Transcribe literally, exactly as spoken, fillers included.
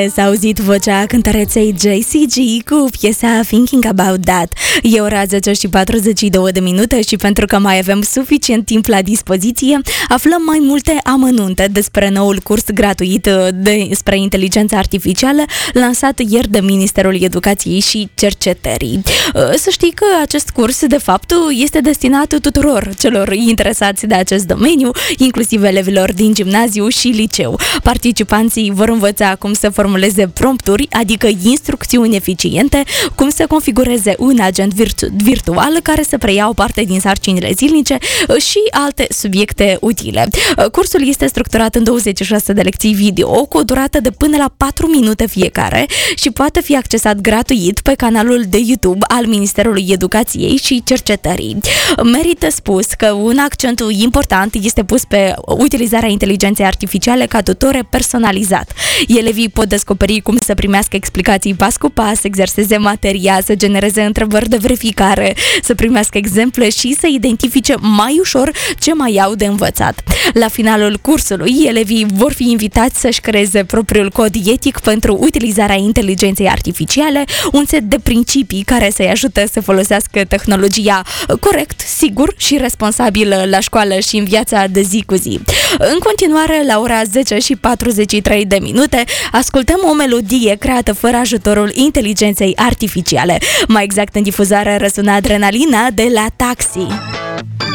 S-a auzit vocea cântăreței J C G cu piesa Thinking About That. E ora zece și patruzeci și două de minute și pentru că mai avem suficient timp la dispoziție, aflăm mai multe amănunte despre noul curs gratuit despre inteligența artificială lansat ieri de Ministerul Educației și Cercetării. Să știi că acest curs, de fapt, este destinat tuturor celor interesați de acest domeniu, inclusiv elevilor din gimnaziu și liceu. Participanții vor învăța cum să formuleze prompturi, adică instrucțiuni eficiente, cum să configureze un agent virtu- virtual care să preia o parte din sarcinile zilnice și alte subiecte utile. Cursul este structurat în douăzeci și șase de lecții video cu o durată de până la patru minute fiecare și poate fi accesat gratuit pe canalul de YouTube al Ministerului Educației și Cercetării. Merită spus că un accent important este pus pe utilizarea inteligenței artificiale ca tutore personalizat. Elevii pot descoperi cum să primească explicații pas cu pas, să exerseze materia, să genereze întrebări de verificare, să primească exemple și să identifice mai ușor ce mai au de învățat. La finalul cursului, elevii vor fi invitați să-și creeze propriul cod etic pentru utilizarea inteligenței artificiale, un set de principii care să-i ajute să folosească tehnologia corect, sigur și responsabil la școală și în viața de zi cu zi. În continuare, la ora zece și patruzeci și trei de minute, ascultăm o melodie creată fără ajutorul inteligenței artificiale. Mai exact, în difuzare răsună Adrenalina de la Taxi.